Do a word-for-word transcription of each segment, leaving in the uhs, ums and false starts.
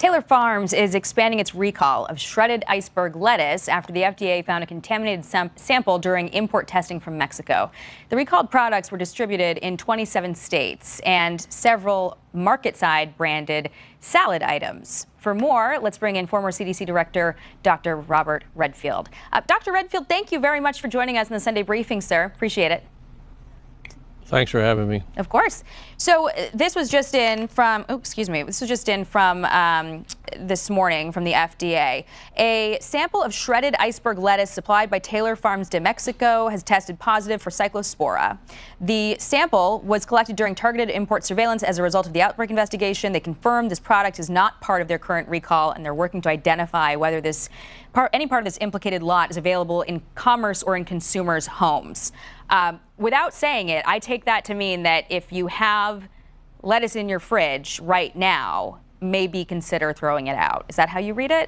Taylor Farms is expanding its recall of shredded iceberg lettuce after the F D A found a contaminated sam sample during import testing from Mexico. The recalled products were distributed in twenty-seven states and several market-side branded salad items. For more, let's bring in former C D C Director Doctor Robert Redfield. Uh, Doctor Redfield, thank you very much for joining us in the Sunday briefing, sir. Appreciate it. Thanks for having me. Of course. So uh, this was just in from, oh, excuse me, this was just in from um, this morning from the F D A. A sample of shredded iceberg lettuce supplied by Taylor Farms de Mexico has tested positive for Cyclospora. The sample was collected during targeted import surveillance as a result of the outbreak investigation. They confirmed this product is not part of their current recall, and they're working to identify whether this part, any part of this implicated lot is available in commerce or in consumers' homes. Um, without saying it, I take that to mean that if you have lettuce in your fridge right now, maybe consider throwing it out. Is that how you read it?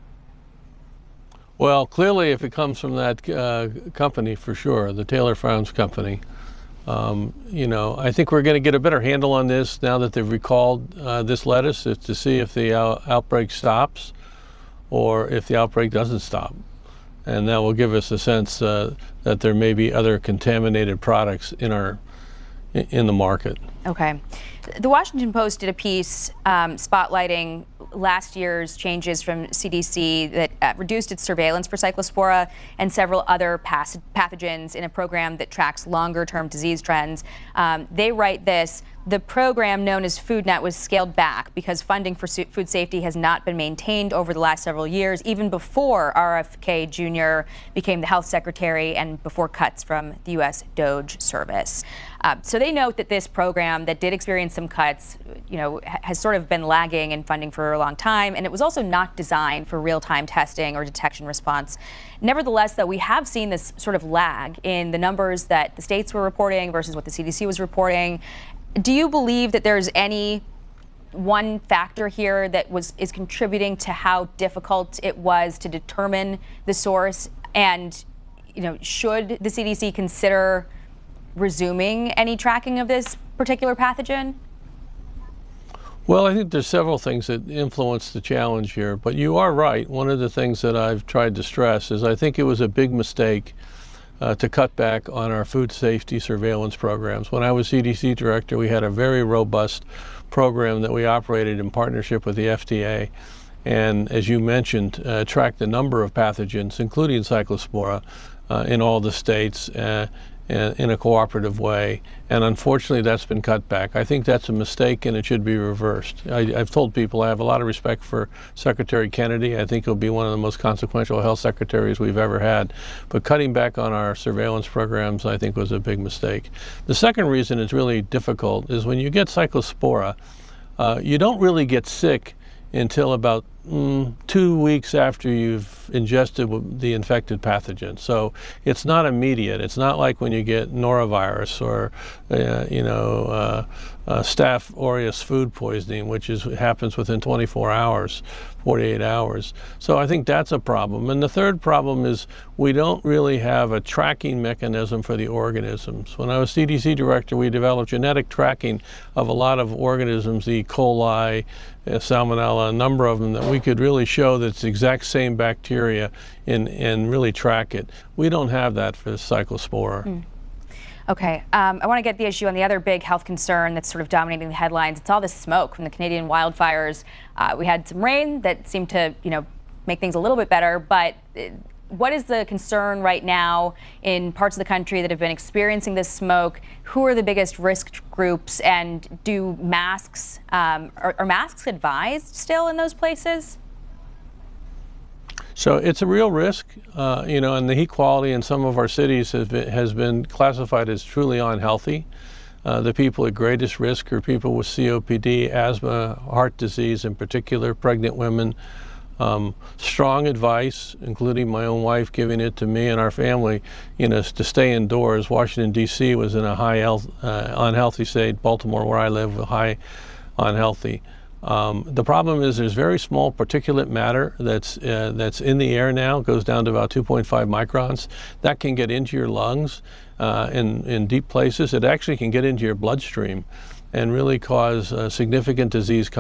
Well, clearly, if it comes from that uh, company, for sure, the Taylor Farms company, um, you know, I think we're going to get a better handle on this now that they've recalled uh, this lettuce, is to see if the out outbreak stops or if the outbreak doesn't stop. And that will give us a sense uh, that there may be other contaminated products in our in the market. Okay. The Washington Post did a piece um, spotlighting last year's changes from C D C that uh, reduced its surveillance for Cyclospora and several other pathogens in a program that tracks longer-term disease trends. Um, they write this: the program known as FoodNet was scaled back because funding for food safety has not been maintained over the last several years, even before R F K Junior became the health secretary and before cuts from the U S D O J service. Uh, so they note that this program that did experience some cuts, you know, has sort of been lagging in funding for a long time, and it was also not designed for real-time testing or detection response. Nevertheless, though, we have seen this sort of lag in the numbers that the states were reporting versus what the C D C was reporting. Do you believe that there's any one factor here that was is contributing to how difficult it was to determine the source? And, you know, should the C D C consider resuming any tracking of this particular pathogen? Well, I think there's several things that influence the challenge here, but you are right. One of the things that I've tried to stress is I think it was a big mistake uh, to cut back on our food safety surveillance programs. When I was C D C director, we had a very robust program that we operated in partnership with the F D A, and as you mentioned, uh, tracked a number of pathogens, including Cyclospora, uh, in all the states uh, in a cooperative way, and unfortunately that's been cut back. I think that's a mistake and it should be reversed. I, I've told people I have a lot of respect for Secretary Kennedy. I think he'll be one of the most consequential health secretaries we've ever had, but cutting back on our surveillance programs I think was a big mistake. The second reason it's really difficult is when you get Cyclospora, uh, you don't really get sick until about mm, two weeks after you've ingested the infected pathogen. So it's not immediate. It's not like when you get norovirus or, uh, you know, uh, uh, Staph aureus food poisoning, which is happens within twenty-four hours, forty-eight hours. So I think that's a problem. And the third problem is we don't really have a tracking mechanism for the organisms. When I was C D C director, we developed genetic tracking of a lot of organisms, E. coli, uh, Salmonella, a number of them, that we could really show that it's the exact same bacteria and, and really track it. We don't have that for Cyclospora. Mm. Okay, um, I want to get the issue on the other big health concern that's sort of dominating the headlines. It's all this smoke from the Canadian wildfires. Uh, we had some rain that seemed to, you know, make things a little bit better, but what is the concern right now in parts of the country that have been experiencing this smoke? Who are the biggest risk groups, and do masks, um, are, are masks advised still in those places? So it's a real risk, uh, you know, and the heat quality in some of our cities has been, has been classified as truly unhealthy. Uh, the people at greatest risk are people with C O P D, asthma, heart disease in particular, pregnant women. Um, strong advice, including my own wife giving it to me and our family, you know, to stay indoors. Washington, D C was in a high health, uh, unhealthy state. Baltimore, where I live, high unhealthy. Um, the problem is there's very small particulate matter that's uh, that's in the air now. It goes down to about two point five microns. That can get into your lungs uh, in, in deep places. It actually can get into your bloodstream and really cause uh, significant disease